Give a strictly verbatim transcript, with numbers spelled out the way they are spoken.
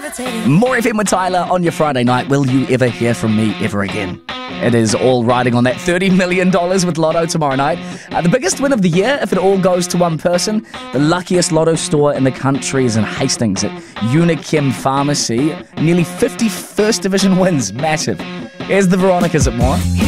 More F M with Tyler on your Friday night. Will you ever hear from me ever again? It is all riding on that thirty million dollars with Lotto tomorrow night. Uh, the biggest win of the year, if it all goes to one person. The luckiest Lotto store in the country is in Hastings at Unichem Pharmacy. Nearly fifty First Division wins. Massive. Here's the Veronicas at More.